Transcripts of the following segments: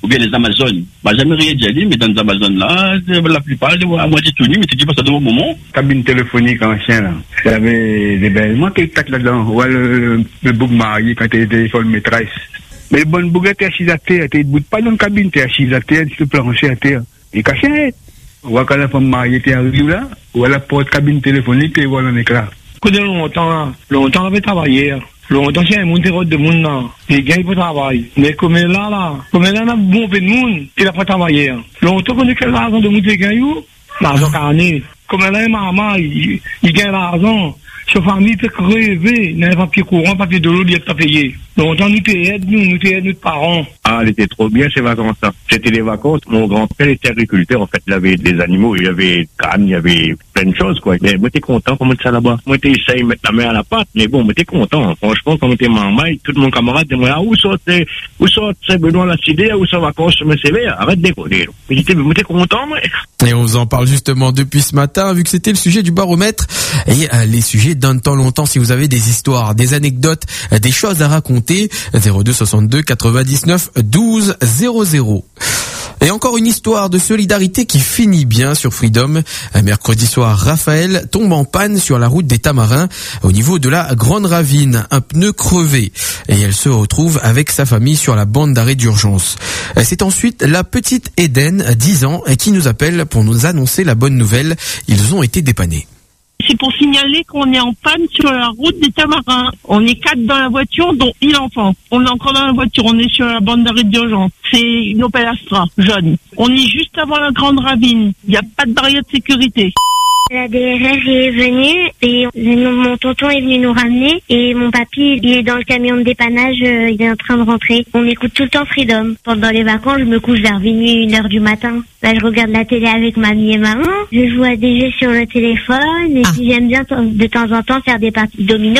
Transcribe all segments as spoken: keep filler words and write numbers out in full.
ou bien les Amazones. Bah, jamais rien dit, mais dans les Amazones là, la plupart, à moitié tout nu, mais tu dis pas ça dans le moment. Cabine téléphonique ancien là. Il y avait des belles. Moi, qui est là-dedans, ou le, le bouc marié quand tu es téléphone maîtresse. Mais le bon bouc était assis à terre, tu n'es pas dans la cabine, tu es assis à terre, tu te planches à terre. Et caché. Ou quand la femme mariée était arrivée là, ou à la porte cabine téléphonique, et voilà un éclat. Quand longtemps, longtemps, j'avais travaillé. Longtemps, j'ai monté route de monde là. Il gagne pour travailler. Mais comme là, là, comme là, on a bombé de monde, il a pas travaillé. Longtemps, on a quel argent de monter gagne, l'argent carné. Comme là, maman, il, il gagne l'argent. Sa famille peut crever. Il y a un papier courant, papier de l'eau, il a payé. Longtemps, nous t'aidons, nous, nous t'aidons nos parents. Ah, elle était trop bien ces vacances-là. C'était des vacances. Mon grand-père était agriculteur. En fait, il avait des animaux, il y avait canne, il y avait plein de choses, quoi. Mais moi, t'es content, comment ça là-bas? Moi, t'es essayé de mettre la main à la pâte, mais bon, moi, t'es content. Franchement, quand t'es marmaille, tout mon camarade dit, ah, où sont tes, où sont tes Benoît Lacidé, où sont vacances sur mes C V? Arrête de déconner. Mais j'étais, moi, t'es content, moi. Et on vous en parle justement depuis ce matin, vu que c'était le sujet du baromètre. Et euh, les sujets donnent tant longtemps si vous avez des histoires, des anecdotes, euh, des choses à raconter. zéro deux soixante-deux quatre-vingt-dix-neuf douze zéro zéro. Et encore une histoire de solidarité qui finit bien sur Freedom. Un mercredi soir, Raphaël tombe en panne sur la route des Tamarins au niveau de la Grande Ravine. Un pneu crevé. Et elle se retrouve avec sa famille sur la bande d'arrêt d'urgence. C'est ensuite la petite Eden, dix ans, qui nous appelle pour nous annoncer la bonne nouvelle. Ils ont été dépannés. C'est pour signaler qu'on est en panne sur la route des Tamarins. On est quatre dans la voiture, dont une enfant. On est encore dans la voiture, on est sur la bande d'arrêt d'urgence. C'est une Opel Astra, jaune. On est juste avant la Grande Ravine. Il n'y a pas de barrière de sécurité. La D R R est venue et mon tonton est venu nous ramener et mon papy, il est dans le camion de dépannage, euh, il est en train de rentrer. On écoute tout le temps Freedom. Pendant les vacances, je me couche vers minuit, une heure du matin. Là, je regarde la télé avec mamie et maman. Je joue à des jeux sur le téléphone et ah. puis j'aime bien de temps en temps faire des parties de domino.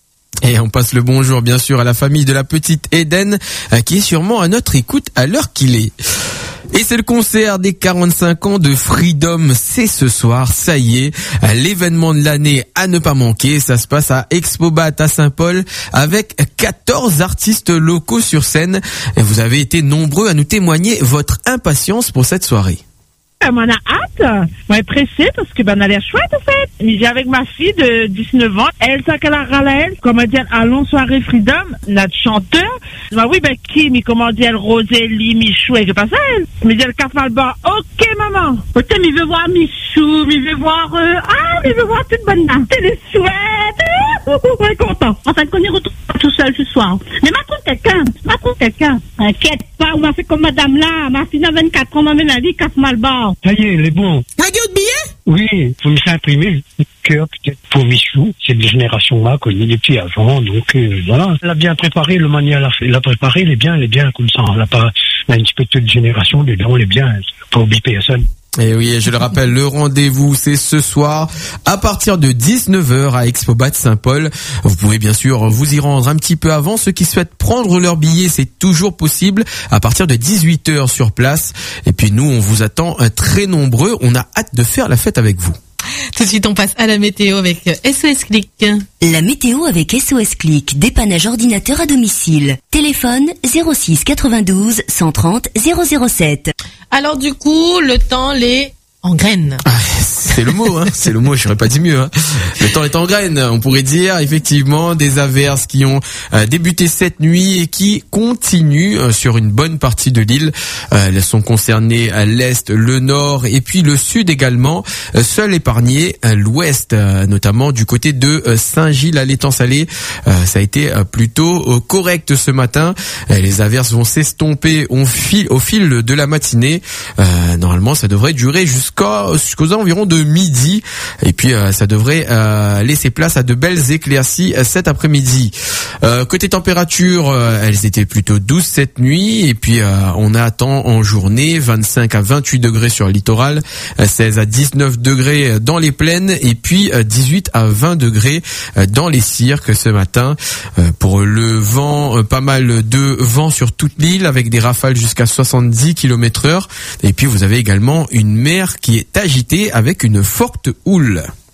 Et on passe le bonjour bien sûr à la famille de la petite Eden qui est sûrement à notre écoute à l'heure qu'il est. Et c'est le concert des quarante-cinq ans de Freedom, c'est ce soir, ça y est, l'événement de l'année à ne pas manquer, ça se passe à Expobat à Saint-Paul avec quatorze artistes locaux sur scène. Et vous avez été nombreux à nous témoigner votre impatience pour cette soirée. On a hâte, on est pressé parce que ben on a l'air chouette en fait. J'ai avec ma fille de dix-neuf ans, elle ça qu'elle a râlé elle, comment dire, allons soirée Freedom, notre chanteur. Bah oui ben qui, mais comment dire, Rosélie, Michou, et je passe à elle. Mais dit le café Malbar, ok maman. Putain, mais il veut voir Michou, mais il veut voir, euh, ah, mais il veut voir toute bonne dame. Elle est chouette, on est content. Enfin qu'on y retrouve tout seul ce soir. Mais m'a trouvé quelqu'un, m'a trouvé quelqu'un. Inquiète pas, on m'a fait comme madame là, ma fille a vingt-quatre ans, m'amène la vie, café Malbar. Ça y est, il est bon. La gueule de billets? Oui, faut me faire imprimer le cœur peut-être pour Michou. C'est de génération là, connu depuis avant, donc euh, voilà. Elle a bien préparé, le mania l'a fait, l'a préparé, elle est bien, elle est bien comme ça. Elle a pas, elle a une petite génération dedans, elle est bien, pas oublier personne. Et oui, je le rappelle, le rendez-vous, c'est ce soir, à partir de dix-neuf heures à Expobat Saint-Paul. Vous pouvez bien sûr vous y rendre un petit peu avant. Ceux qui souhaitent prendre leur billet, c'est toujours possible, à partir de dix-huit heures sur place. Et puis nous, on vous attend très nombreux. On a hâte de faire la fête avec vous. Tout de suite, on passe à la météo avec S O S Click. La météo avec S O S Click, dépannage ordinateur à domicile. Téléphone zéro six quatre-vingt-douze cent trente zéro zéro sept. Alors du coup, le temps l'est en graines. Ah, c'est le mot, hein. C'est le mot, je n'aurais pas dit mieux, hein. Le temps est en graines. On pourrait dire, effectivement, des averses qui ont euh, débuté cette nuit et qui continuent euh, sur une bonne partie de l'île. Euh, elles sont concernées à l'est, le nord et puis le sud également. Euh, seul épargné euh, l'ouest, euh, notamment du côté de euh, Saint-Gilles à l'étang-salé. Euh, ça a été euh, plutôt euh, correct ce matin. Euh, les averses vont s'estomper au fil, au fil de la matinée. Euh, normalement, ça devrait durer jusqu'à jusqu'aux environs de midi et puis euh, ça devrait euh, laisser place à de belles éclaircies euh, cet après-midi. Euh, côté température, euh, elles étaient plutôt douces cette nuit et puis euh, on attend en journée vingt-cinq à vingt-huit degrés sur le littoral, euh, seize à dix-neuf degrés dans les plaines et puis euh, dix-huit à vingt degrés euh, dans les cirques ce matin. Euh, pour le vent, euh, pas mal de vent sur toute l'île avec des rafales jusqu'à soixante-dix kilomètres heure et puis vous avez également une mer qui est agitée avec une forte houle.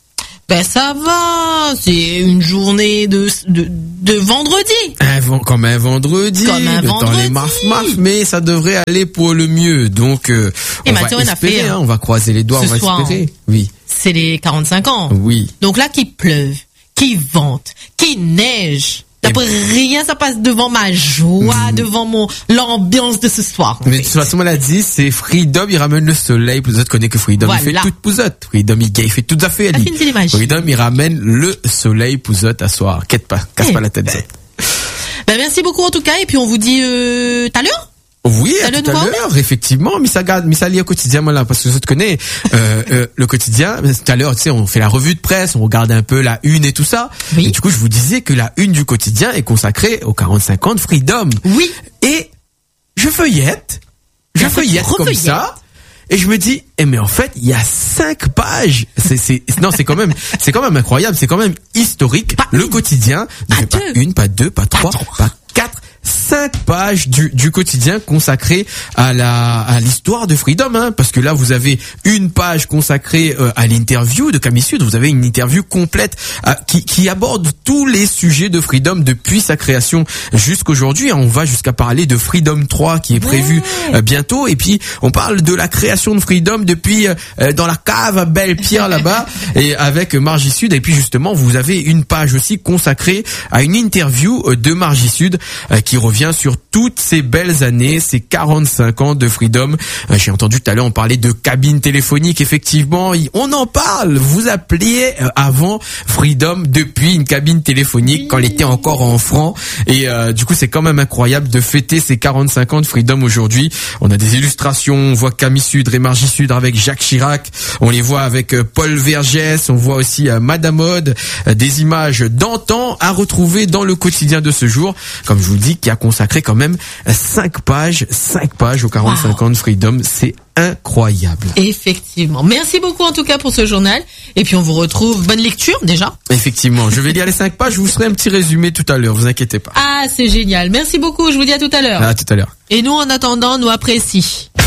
Ben ça va, c'est une journée de de, de vendredi. Un, ven- comme un vendredi, Comme un le temps vendredi. les marche marche, mais ça devrait aller pour le mieux. Donc euh, Et on maintenant, va on a espérer, fait, hein, on va croiser les doigts, ce on va soir, espérer. Oui, C'est les quarante-cinq ans. oui. Donc là, qu'il pleuve, qu'il vente, qu'il neige. D'après rien, ça passe devant ma joie, devant mon l'ambiance de ce soir. Mais de toute façon, on l'a dit, c'est Freedom, il ramène le soleil. Vous autres connaissez que Freedom, il Voilà. fait toute pouzotte. Freedom, il, il fait toutes affaires. La lui. fine, c'est les magies. Freedom, il ramène le soleil pouzotte à soir. Quête pas, casse Eh pas la tête. Zot. Ben merci beaucoup en tout cas, et puis on vous dit euh, tout à l'heure. Oui, T'as à le tout à nouveau l'heure, effectivement. Mais ça garde, mais ça lie au quotidien, moi là, parce que je te connais, euh, euh, le quotidien. Tout à l'heure, tu sais, on fait la revue de presse, on regarde un peu la une et tout ça. Oui. Et du coup, je vous disais que la une du quotidien est consacrée aux quarante-cinq ans de Freedom. Oui. Et je feuillette, je D'accord, tu feuillette comme refeuillettes. ça. Et je me dis, eh mais en fait, il y a cinq pages. C'est, c'est, non, c'est quand même, c'est quand même incroyable. C'est quand même historique. Pas le une. quotidien ne Pas fait pas deux. une, pas deux, pas trois, trois. pas quatre. Cinq pages du, du quotidien consacrées à la à l'histoire de Freedom, hein, parce que là vous avez une page consacrée euh, à l'interview de Camille Sud. Vous avez une interview complète euh, qui qui aborde tous les sujets de Freedom depuis sa création jusqu'aujourd'hui. On va jusqu'à parler de Freedom trois qui est prévu euh, bientôt, et puis on parle de la création de Freedom depuis euh, dans la cave à Belle-Pierre là-bas, et avec Margie Sud. Et puis justement vous avez une page aussi consacrée à une interview euh, de Margie Sud euh, qui revient sur toutes ces belles années, ces quarante-cinq ans de Freedom. Euh, J'ai entendu tout à l'heure, on parlait de cabine téléphonique, effectivement, y- on en parle. Vous appeliez euh, avant Freedom depuis une cabine téléphonique quand elle était encore en francs. Et euh, du coup, c'est quand même incroyable de fêter ces quarante-cinq ans de Freedom aujourd'hui. On a des illustrations, on voit Camille Sud, Margie Sud avec Jacques Chirac, on les voit avec euh, Paul Vergès, on voit aussi euh, Madame Aude, euh, des images d'antan à retrouver dans le quotidien de ce jour. Comme je vous le dis, qui a consacré quand même cinq pages, cinq pages aux quarante-cinq ans de Freedom. C'est incroyable. Effectivement. Merci beaucoup en tout cas pour ce journal. Et puis on vous retrouve. Bonne lecture déjà. Effectivement, je vais lire les cinq pages, je vous ferai un petit résumé tout à l'heure, vous inquiétez pas. Ah, c'est génial. Merci beaucoup. Je vous dis à tout à l'heure. À tout à l'heure. Et nous, en attendant, nous apprécions.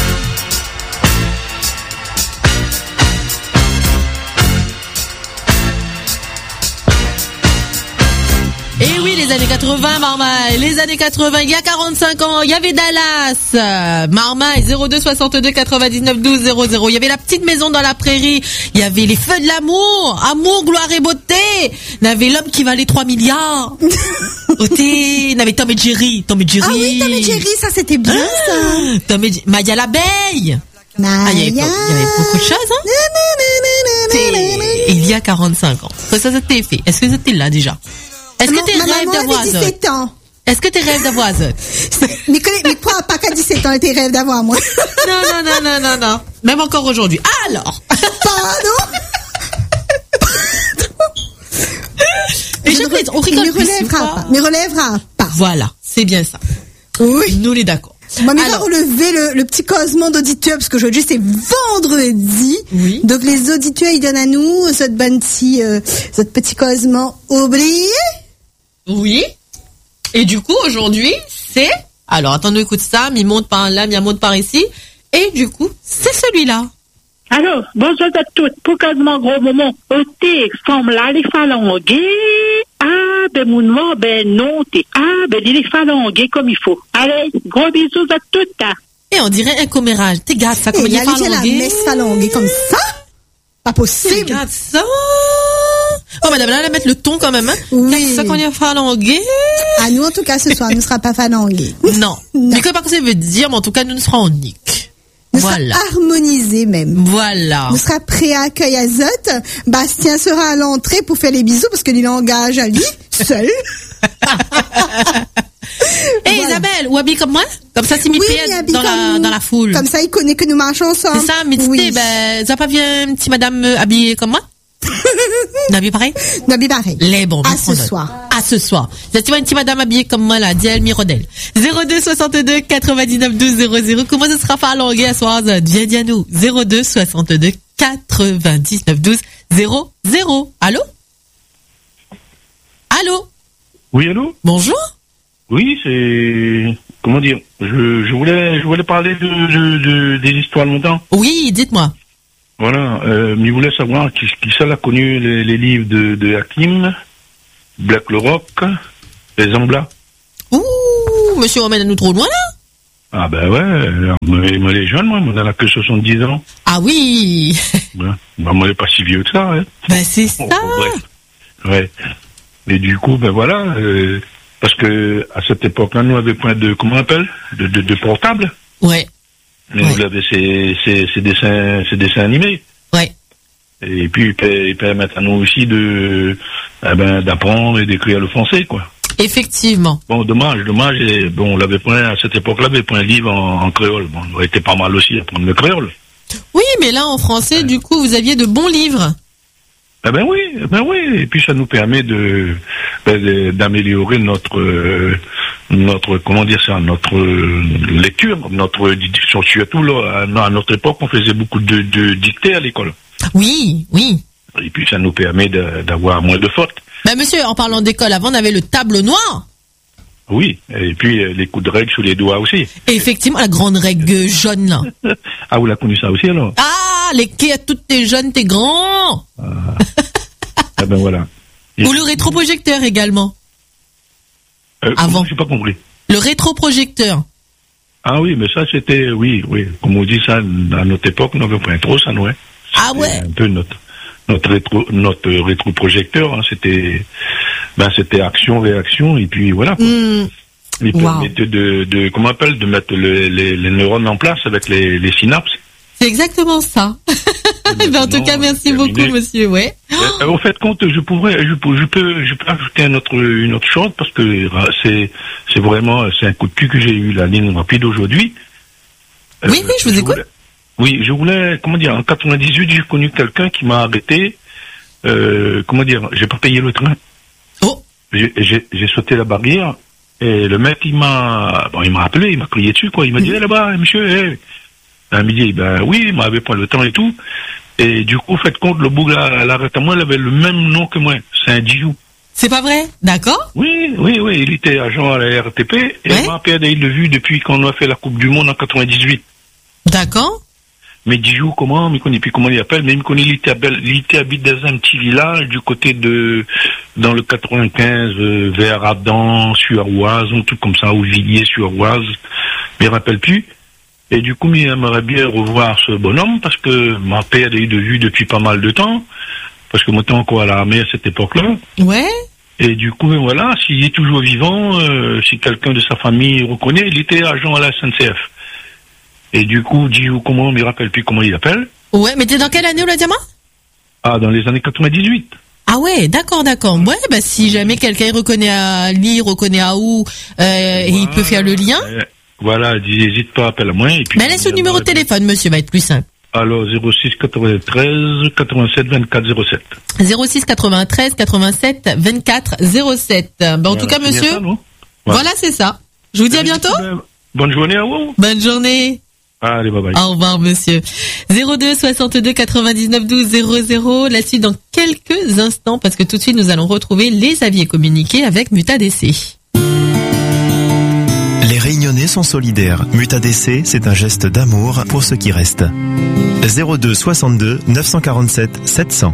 Et oui, les années quatre-vingts, Marmaille, les années quatre-vingts, il y a quarante-cinq ans, il y avait Dallas, euh, Marmaille, zéro deux soixante-deux quatre-vingt-dix-neuf douze zéro zéro, il y avait la petite maison dans la prairie, il y avait les feux de l'amour, amour, gloire et beauté, il y avait l'homme qui valait trois milliards, beauté, il y avait Tom et Jerry, Tom et Jerry. Ah oui, Tom et Jerry, ça c'était bien ça. Ah, Tom et Jerry, Maya l'abeille. Maya. Ah, il y avait, il y avait beaucoup de choses, hein. C'est- Il y a quarante-cinq ans. Ça, ça c'était fait. Est-ce que c'était là déjà? Est-ce que Ma- tes ma rêves maman d'avoir avait Azot? dix-sept ans. Est-ce que tes rêves d'avoir Azot? Mais, connais- mais quoi, pas qu'à dix-sept ans, tes rêves d'avoir, moi. Non, non, non, non, non, non. Même encore aujourd'hui. Alors! Pardon? Et je rigole, on rigole ne plus, relèvera ou pas. Ne relèvera pas. Voilà, c'est bien ça. Oui. Nous les d'accord. Moi, mais va Alors- relever le, le petit cosement d'auditeurs, parce qu'aujourd'hui, c'est vendredi. Oui. Donc, les auditeurs, ils donnent à nous, ce petit, euh, ce petit cosement oublié. Oui. Et du coup, aujourd'hui, c'est... Alors, attendez, écoute ça. Mi monte par là, mi monte par ici. Et du coup, c'est celui-là. Alors, bonjour à toutes. Pour quasiment gros moment, au thé, forme là, les phalangues. Ah, ben, mon nom, ben, non, t'es. Ah, ben, dis les phalangues comme il faut. Allez, gros bisous à toutes. hein. Et on dirait un commérage. T'es gâte ça, Et comme il il y y a a les la messe phalanguée comme ça. Pas possible. Regarde ça. Oh, madame, là, elle va mettre le ton quand même, hein. Oui. C'est ça qu'on y a phalangué. À nous, en tout cas, ce soir, ne sera pas phalanguée. Non. Non. Je sais pas ce que ça veut dire, mais en tout cas, nous ne serons uniques. Ne Voilà. sera harmonisé même. Voilà. Nous sera prêt à accueil à Zot. Bastien sera à l'entrée pour faire les bisous parce que lui l'engage à lui seul. Et Voilà. Isabelle, ou habille comme moi? Comme ça, si m'y Oui, paye mais habille dans la, comme nous. dans la foule. Comme ça, il connaît que nous marchons ensemble. C'est ça, mais Oui. tu sais, ben, ça pas bien, une petite madame euh, habillée comme moi? N'habille pareil? Nabi pareil. Les bons. À bien ce prendre note. soir. À ce soir. Tu vois une petite madame habillée comme moi, là, Diel Mirodel. zéro deux soixante-deux quatre-vingt-dix-neuf douze zéro zéro. Comment ça sera phalangué à soir, Zod? Viens, dis à nous. zéro deux soixante-deux quatre-vingt-dix-neuf douze zéro zéro. Allô? Allô? Oui, allô? Bonjour? Oui, c'est... Comment dire? Je, je voulais je voulais parler de, de, de- des histoires longtemps. Oui, dites-moi. Voilà, euh, mais il voulait savoir qui, qui ça a connu les, les livres de, de Hakim, Black le Rock, les Zambla. Ouh, monsieur emmène nous trop loin là. Ah ben ouais, moi, moi les jeunes, moi, moi on a que soixante-dix ans. Ah oui. Ouais. Ben, moi, je pas si vieux que ça. Hein. Ben c'est ça. Oh, ouais. ouais. Et du coup, ben voilà, euh, parce que à cette époque-là, nous avions point de, comment on appelle, de, de, de portable. Ouais. Mais ouais. Vous avez ces, ces, ces dessins, ces dessins animés. Ouais. Et puis, ils permettent à nous aussi de, eh ben, d'apprendre et d'écrire le français, quoi. Effectivement. Bon, dommage, dommage. Et bon, on l'avait point, à cette époque-là, on avait point un livre en, en créole. Bon, on aurait été pas mal aussi à prendre le créole. Oui, mais là, en français, ouais. Du coup, vous aviez de bons livres. Eh ben oui, eh ben oui. Et puis, ça nous permet de, ben, de d'améliorer notre, euh, notre, comment dire ça, notre euh, lecture, notre, surtout là, à, à notre époque, on faisait beaucoup de, de dictées à l'école. Oui, oui. Et puis, ça nous permet de, d'avoir moins de fautes. Ben monsieur, en parlant d'école, avant on avait le tableau noir. Oui, et puis euh, les coups de règle sous les doigts aussi. Et effectivement, la grande règle jaune là. Ah, vous l'avez connu ça aussi alors? Ah, les quais à toutes tes jeunes, t'es grand. Ah, ah ben voilà. Et ou le rétroprojecteur également. Euh, avant. J'ai pas compris. Le rétroprojecteur. Ah oui, mais ça c'était, oui, oui. Comme on dit ça, à notre époque, on n'avait pas trop ça, nous. Hein. Ah ouais. Un peu notre... Notre rétro, notre rétroprojecteur, hein, c'était, ben c'était action réaction et puis voilà. Quoi. Mmh. Il permettait wow. de, de, comment on appelle, de mettre le, les, les neurones en place avec les, les synapses. C'est exactement ça. Ben, en tout cas, merci beaucoup, monsieur. Ouais. Euh, au fait, compte, je pourrais, je peux, je peux, je peux ajouter un autre, une autre chose parce que c'est, c'est vraiment, c'est un coup de cul que j'ai eu la ligne rapide aujourd'hui. Euh, oui, oui, je vous je écoute. Voulais, Oui, je voulais, comment dire, en quatre-vingt-dix-huit, j'ai connu quelqu'un qui m'a arrêté, euh, comment dire, j'ai pas payé le train. Oh. J'ai, j'ai, j'ai sauté la barrière, et le mec, il m'a, bon, il m'a appelé, il m'a crié dessus, quoi, il m'a dit, hé, là-bas, monsieur, hé. À midi, ben oui, il m'avait pas le temps et tout, et du coup, faites compte, le bougre, l'arrêt à moi, il avait le même nom que moi, c'est un Dijou. C'est pas vrai? D'accord? Oui, oui, oui, il était agent à la R T P, et ouais. Moi, Pierre, il l'a vu depuis qu'on a fait la Coupe du Monde en quatre-vingt-dix-huit. D'accord? Mais Dijou, comment, mais connaît plus comment il appelle, mais il me connaît, il était, il était habité dans un petit village du côté de, dans le quatre-vingt-quinze, euh, vers Adam, Suroise, un truc comme ça, ou Villiers, Suroise, mais il ne rappelle plus. Et du coup, il aimerait bien revoir ce bonhomme, parce que ma père a eu de vue depuis pas mal de temps, parce que moi, j'étais encore à l'armée à cette époque-là. Ouais. Et du coup, voilà, s'il est toujours vivant, euh, si quelqu'un de sa famille reconnaît, il était agent à la S N C F. Et du coup, Dijou, comment, on ne me rappelle plus comment il appelle. Ouais, mais t'es dans quelle année, le diamant? Ah, dans les années quatre-vingt-dix-huit. Ah ouais, d'accord, d'accord. Ouais, bah si jamais quelqu'un reconnaît à lire, reconnaît à où, euh, voilà, et il peut faire le lien. Euh, voilà, n'hésite pas, appelle-moi. Et puis, mais laisse le numéro de téléphone, monsieur, va être plus simple. Alors, zéro six quatre-vingt-treize quatre-vingt-sept vingt-quatre zéro sept. zéro six quatre-vingt-treize quatre-vingt-sept vingt-quatre zéro sept. Bah, en voilà, tout cas, monsieur. Ça, voilà. voilà, c'est ça. Je vous dis à bientôt. Bonne journée à vous. Bonne journée. Allez, bye bye. Au revoir, monsieur. zéro deux soixante-deux quatre-vingt-dix-neuf douze zéro zéro. La suite dans quelques instants, parce que tout de suite, nous allons retrouver les avis et communiqués avec Muta D C. Les Réunionnais sont solidaires. Muta D C, c'est un geste d'amour pour ceux qui restent. zéro deux soixante-deux neuf cent quarante-sept sept cents.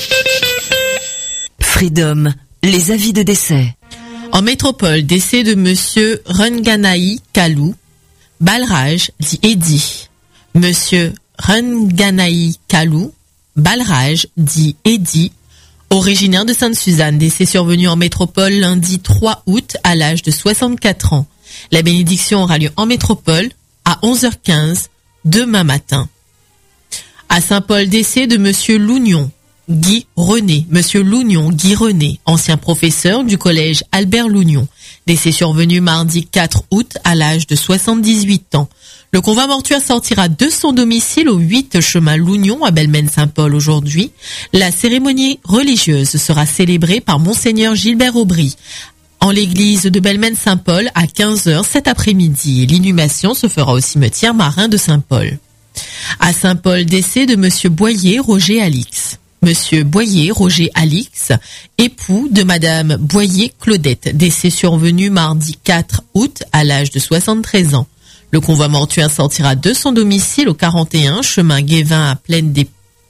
Freedom, les avis de décès. En métropole, décès de monsieur Runganaï Kalou. Balraj dit Eddy. Monsieur Runganaï Kalou, Balraj dit Eddy, originaire de Sainte-Suzanne, décès survenu en métropole lundi trois août à l'âge de soixante-quatre ans. La bénédiction aura lieu en métropole à onze heures quinze demain matin. À Saint-Paul, décès de monsieur Lougnon, Guy René, monsieur Lougnon Guy René, ancien professeur du collège Albert Lougnon. Décès survenu mardi quatre août à l'âge de soixante-dix-huit ans. Le convoi mortuaire sortira de son domicile au huit chemin Lougnon à Belmène-Saint-Paul aujourd'hui. La cérémonie religieuse sera célébrée par monseigneur Gilbert Aubry en l'église de Belmène-Saint-Paul à quinze heures cet après-midi. L'inhumation se fera au cimetière marin de Saint-Paul. À Saint-Paul, décès de monsieur Boyer Roger Alix. Monsieur Boyer Roger Alix, époux de madame Boyer Claudette, décès survenu mardi quatre août à l'âge de soixante-treize ans. Le convoi mortuaire sortira de son domicile au quarante et un chemin Guévin à Plaine des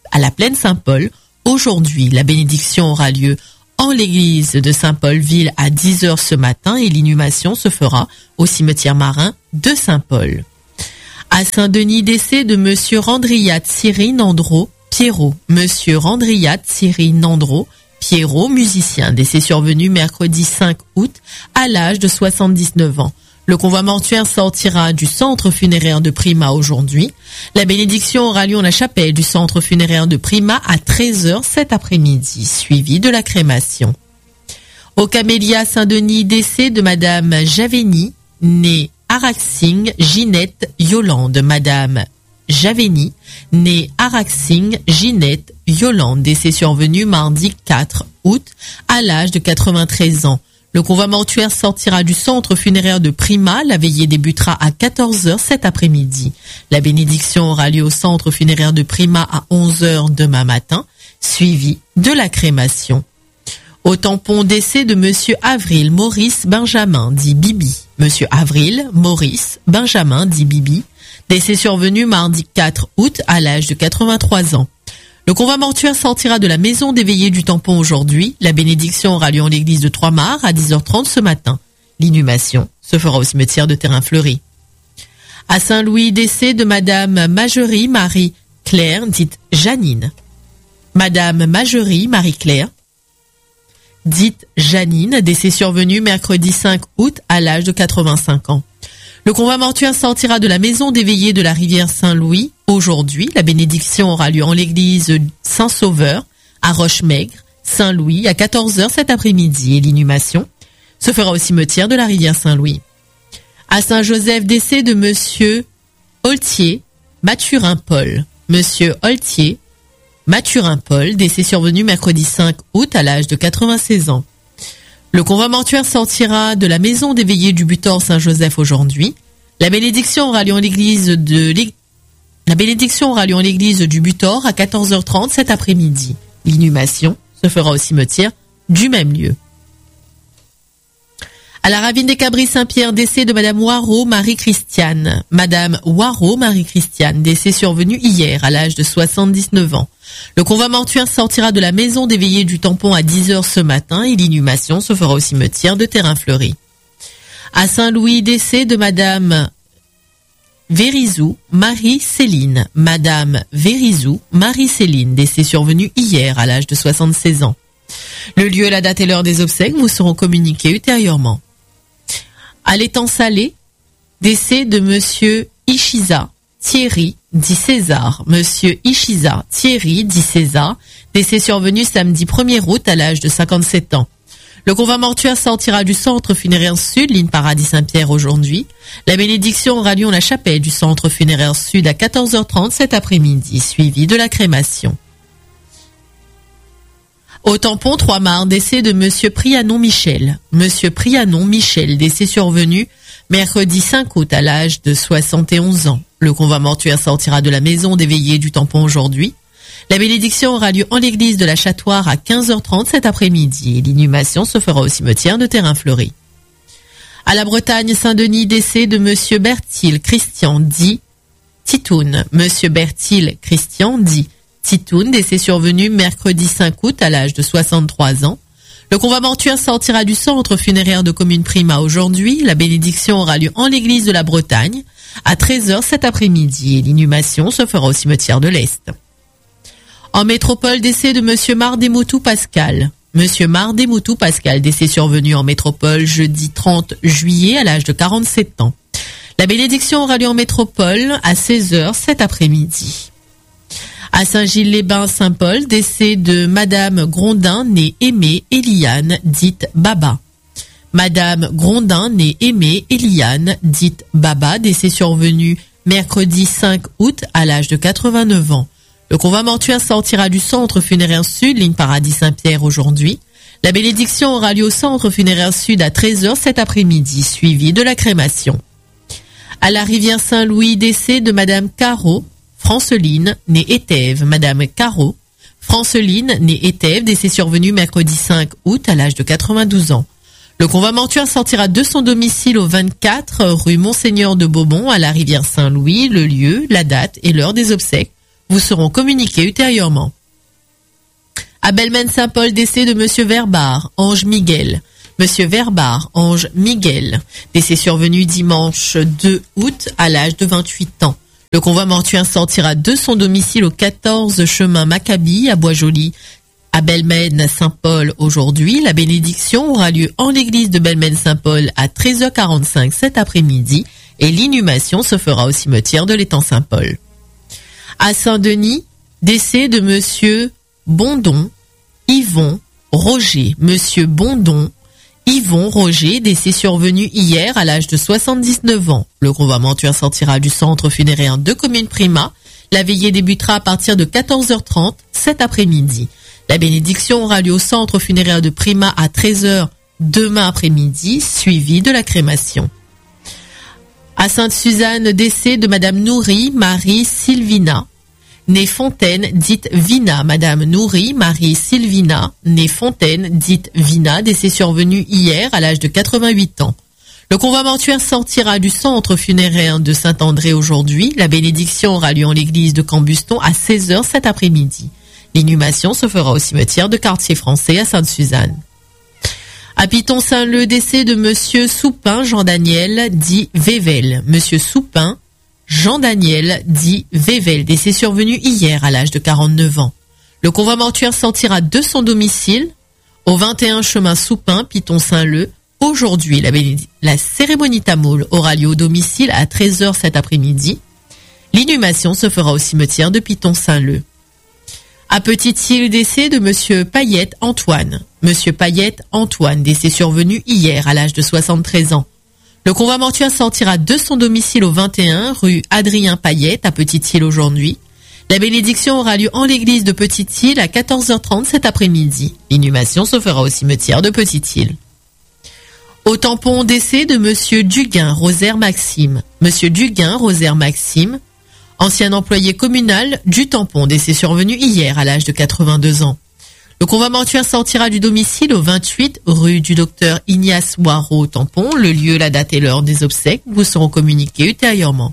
à la plaine Saint-Paul. Aujourd'hui, la bénédiction aura lieu en l'église de Saint-Paul-Ville à dix heures ce matin et l'inhumation se fera au cimetière marin de Saint-Paul. À Saint-Denis, décès de monsieur Randriat Thierry Nandro Pierrot. Monsieur Randriat Thierry Nandro Pierrot, musicien, décès survenu mercredi cinq août à l'âge de soixante-dix-neuf ans. Le convoi mortuaire sortira du centre funéraire de Prima aujourd'hui. La bénédiction aura lieu en la chapelle du centre funéraire de Prima à treize heures cet après-midi, suivi de la crémation. Au Camélia Saint-Denis, décès de madame Javeni, née Araxing Ginette Yolande. Madame Javeni, née Araxing Ginette Yolande, décès survenu mardi quatre août à l'âge de quatre-vingt-treize ans. Le convoi mortuaire sortira du centre funéraire de Prima. La veillée débutera à quatorze heures cet après-midi. La bénédiction aura lieu au centre funéraire de Prima à onze heures demain matin, suivi de la crémation. Au tampon, décès de monsieur Avril Maurice Benjamin, dit Bibi. Monsieur Avril Maurice Benjamin, dit Bibi, décès survenu mardi quatre août à l'âge de quatre-vingt-trois ans. Le convoi mortuaire sortira de la maison des veillées du tampon aujourd'hui. La bénédiction aura lieu en l'église de Trois-Mars à dix heures trente ce matin. L'inhumation se fera au cimetière de Terrain-Fleuri. À Saint-Louis, décès de madame Majerie Marie-Claire, dite Janine. Madame Majerie Marie-Claire, dite Janine, décès survenu mercredi cinq août à l'âge de quatre-vingt-cinq ans. Le convoi mortuaire sortira de la maison des veillées de la rivière Saint-Louis aujourd'hui. La bénédiction aura lieu en l'église Saint-Sauveur à Rochemaigre, Saint-Louis à quatorze heures cet après-midi et l'inhumation se fera au cimetière de la rivière Saint-Louis. À Saint-Joseph, décès de monsieur Holtier Mathurin-Paul. Monsieur Holtier Mathurin-Paul, décès survenu mercredi cinq août à l'âge de quatre-vingt-seize ans. Le convoi mortuaire sortira de la maison des veillées du Butor Saint-Joseph aujourd'hui. La bénédiction aura lieu en l'église de l'ég... La bénédiction aura lieu en l'église du Butor à quatorze heures trente cet après-midi. L'inhumation se fera au cimetière du même lieu. À la ravine des Cabris Saint-Pierre, décès de madame Waro Marie-Christiane. Madame Waro Marie-Christiane, décès survenu hier à l'âge de soixante-dix-neuf ans. Le convoi mortuaire sortira de la maison des veillées du tampon à dix heures ce matin et l'inhumation se fera au cimetière de Terrain-Fleuri. À Saint-Louis, décès de madame Vérizou Marie-Céline. Madame Vérizou Marie-Céline, décès survenu hier à l'âge de soixante-seize ans. Le lieu, la date et l'heure des obsèques vous seront communiqués ultérieurement. À l'étang Salé, décès de monsieur Ishiza Thierry, dit César. Monsieur Ishiza Thierry, dit César, décès survenu samedi premier août à l'âge de cinquante-sept ans. Le convoi mortuaire sortira du centre funéraire sud, ligne Paradis Saint-Pierre aujourd'hui. La bénédiction aura lieu en la chapelle du centre funéraire sud à quatorze heures trente cet après-midi, suivi de la crémation. Au tampon Trois-Mars, décès de monsieur Prianon Michel. Monsieur Prianon Michel, décès survenu mercredi cinq août à l'âge de soixante et onze ans. Le convoi mortuaire sortira de la maison des veillées du tampon aujourd'hui. La bénédiction aura lieu en l'église de la Châtoire à quinze heures trente cet après-midi et l'inhumation se fera au cimetière de Terrain-Fleuri. À la Bretagne, Saint-Denis, décès de monsieur Bertil Christian, dit Titoun. Monsieur Bertil Christian, dit Titoun, décès survenu mercredi cinq août à l'âge de soixante-trois ans. Le convoi mortuaire sortira du centre funéraire de commune Prima aujourd'hui. La bénédiction aura lieu en l'église de la Bretagne à treize heures cet après-midi et l'inhumation se fera au cimetière de l'Est. En métropole, décès de monsieur Mardemoutou Pascal. Monsieur Mardemoutou Pascal, décès survenu en métropole jeudi trente juillet à l'âge de quarante-sept ans. La bénédiction aura lieu en métropole à seize heures cet après-midi. À Saint-Gilles-les-Bains, Saint-Paul, décès de madame Grondin, née Aimée Eliane, dite Baba. Madame Grondin, née Aimée Eliane, dite Baba, décès survenu mercredi cinq août à l'âge de quatre-vingt-neuf ans. Le convoi mortuaire sortira du centre funéraire sud, ligne Paradis Saint-Pierre aujourd'hui. La bénédiction aura lieu au centre funéraire sud à treize heures cet après-midi, suivi de la crémation. À la rivière Saint-Louis, décès de madame Caro Franceline, née Étève. Madame Caro Franceline, née Étève, décès survenu mercredi cinq août à l'âge de quatre-vingt-douze ans. Le convoi mortuaire sortira de son domicile au vingt-quatre rue Monseigneur de Beaumont à la rivière Saint-Louis. Le lieu, la date et l'heure des obsèques vous seront communiqués ultérieurement. À Belmen-Saint-Paul, décès de Monsieur Verbar, Ange Miguel. Monsieur Verbar, Ange Miguel. Décès survenu dimanche deux août à l'âge de vingt-huit ans. Le convoi mortuaire sortira de son domicile au quatorze chemin Maccabi à Bois-Joli. À Belmen-Saint-Paul aujourd'hui, la bénédiction aura lieu en l'église de Belmen-Saint-Paul à treize heures quarante-cinq cet après-midi et l'inhumation se fera au cimetière de l'étang Saint-Paul. À Saint-Denis, décès de Monsieur Bondon, Yvon Roger. Monsieur Bondon, Yvon Roger, décès survenu hier à l'âge de soixante-dix-neuf ans. Le convoi mortuaire sortira du centre funéraire de Commune Prima. La veillée débutera à partir de quatorze heures trente cet après-midi. La bénédiction aura lieu au centre funéraire de Prima à treize heures demain après-midi, suivi de la crémation. À Sainte-Suzanne, décès de Madame Nourri Marie Sylvina, née Fontaine, dite Vina. Madame Nourri Marie Sylvina, née Fontaine, dite Vina, décès survenu hier à l'âge de quatre-vingt-huit ans. Le convoi mortuaire sortira du centre funéraire de Saint-André aujourd'hui. La bénédiction aura lieu en l'église de Cambuston à seize heures cet après-midi. L'inhumation se fera au cimetière de Quartier Français à Sainte-Suzanne. À Piton-Saint-Leu, décès de Monsieur Soupin Jean-Daniel, dit Vével. Monsieur Soupin Jean-Daniel, dit Vével, décès survenu hier à l'âge de quarante-neuf ans. Le convoi mortuaire sortira de son domicile au vingt et un chemin Soupin, Piton-Saint-Leu. Aujourd'hui, la, la cérémonie tamoul aura lieu au domicile à treize heures cet après-midi. L'inhumation se fera au cimetière de Piton-Saint-Leu. À Petite-Île, décès de Monsieur Payette Antoine. Monsieur Payette Antoine, décès survenu hier à l'âge de soixante-treize ans. Le convoi mortuaire sortira de son domicile au vingt et un rue Adrien Payette à Petite-Île aujourd'hui. La bénédiction aura lieu en l'église de Petite-Île à quatorze heures trente cet après-midi. L'inhumation se fera au cimetière de Petite-Île. Au tampon, décès de Monsieur Duguin Rosaire Maxime. Monsieur Duguin Rosaire Maxime, ancien employé communal du tampon, décès survenu hier à l'âge de quatre-vingt-deux ans. Le convoi mortuaire sortira du domicile au vingt-huit rue du docteur Ignace Boireau tampon. Le lieu, la date et l'heure des obsèques vous seront communiqués ultérieurement.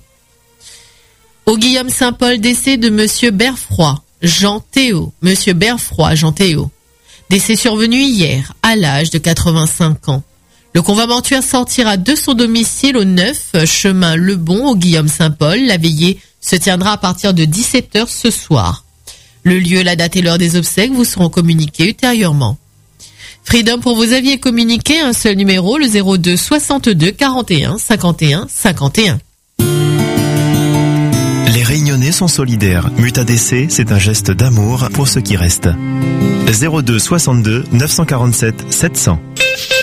Au Guillaume Saint-Paul, décès de Monsieur Berfroy Jean Théo. Monsieur Berfroy Jean Théo, décès survenu hier à l'âge de quatre-vingt-cinq ans. Le convoi mortuaire sortira de son domicile au neuf chemin Lebon au Guillaume Saint-Paul. La veillée se tiendra à partir de dix-sept heures ce soir. Le lieu, la date et l'heure des obsèques vous seront communiqués ultérieurement. Freedom, pour vos avis et communiquer, un seul numéro, le zéro deux soixante-deux quarante et un cinquante et un cinquante et un. Les Réunionnais sont solidaires. Muta D C, c'est un geste d'amour pour ceux qui restent. zéro deux soixante-deux neuf cent quarante-sept sept cents.